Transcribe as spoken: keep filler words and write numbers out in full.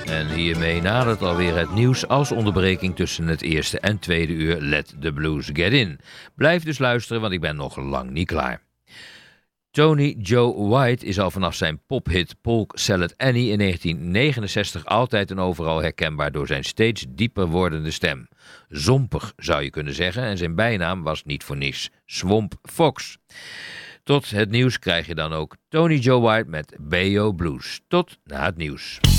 En hiermee nadert alweer het nieuws als onderbreking tussen het eerste en tweede uur Let the Blues Get In. Blijf dus luisteren, want ik ben nog lang niet klaar. Tony Joe White is al vanaf zijn pophit Polk Salad Annie in negentien negenenzestig altijd en overal herkenbaar door zijn steeds dieper wordende stem. Zompig zou je kunnen zeggen en zijn bijnaam was niet voor niks Swamp Fox. Tot het nieuws krijg je dan ook Tony Joe White met B O Blues. Tot na het nieuws.